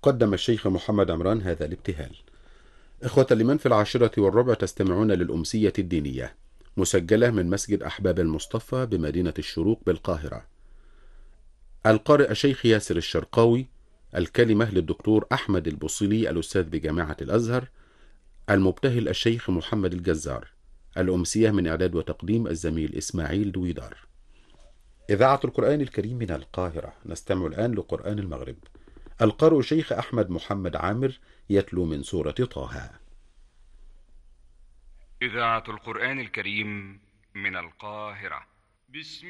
قدم الشيخ محمد عمران هذا الابتهال. إخوة لمن في 10:15 تستمعون للأمسية الدينية، مسجلة من مسجد أحباب المصطفى بمدينة الشروق بالقاهرة. القارئ الشيخ ياسر الشرقاوي، الكلمة للدكتور أحمد البصيلي الأستاذ بجامعة الأزهر، المبتهل الشيخ محمد الجزار. الأمسية من إعداد وتقديم الزميل إسماعيل دويدار. إذاعة القرآن الكريم من القاهرة. نستمع الآن لقرآن المغرب. القارئ الشيخ أحمد محمد عامر يتلو من سورة طه. إذاعة القرآن الكريم من القاهرة. بسم